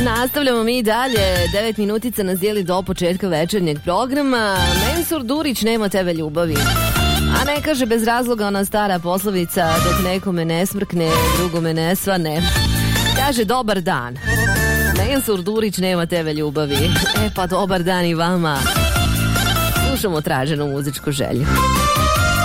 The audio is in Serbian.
Nastavljamo mi dalje. 9 minutica nas dijeli do početka večernjeg programa. Mensur Durić, nema tebe ljubavi. A ne kaže bez razloga ona stara poslovica, dok nekome ne smrkne, drugome ne svane. Kaže dobar dan. Mensur Durić, nema tebe ljubavi. Pa dobar dan i vama. Slušamo traženu muzičku želju.